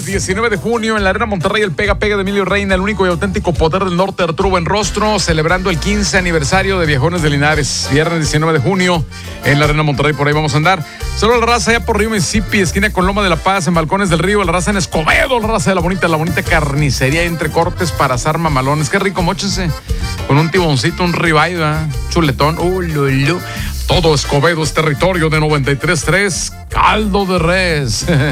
19 de junio en la Arena Monterrey, el Pega Pega de Emilio Reina, el único y auténtico poder del norte, Arturo Buenrostro, celebrando el 15 aniversario de Viejones de Linares. Viernes 19 de junio en la Arena Monterrey, por ahí vamos a andar. Solo la raza allá por Río Mississippi, esquina con Loma de la Paz, en Balcones del Río, la raza en Escobedo, la raza de la bonita carnicería entre cortes para asar mamalones. Qué rico, móchense con un tiboncito, un ribeye, chuletón. Lulu. Todo Escobedo es territorio de 93.3, caldo de res.